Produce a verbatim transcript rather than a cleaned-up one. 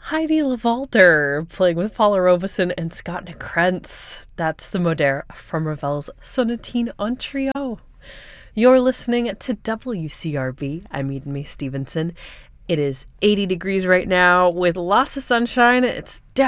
Heidi Lavalter playing with Paula Robeson and Scott Nekrentz. That's the Modere from Ravel's Sonatine en Trio. You're listening to W C R B. I'm Eden May Stevenson. It is eighty degrees right now with lots of sunshine. It's definitely